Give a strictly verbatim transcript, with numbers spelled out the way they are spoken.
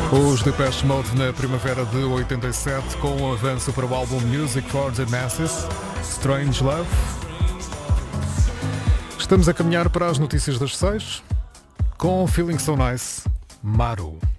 Os Depeche Mode na primavera de oitenta e sete, com o avanço para o álbum Music for the Masses, Strange Love. Estamos a caminhar para as notícias das seis, com Feeling So Nice, Maru.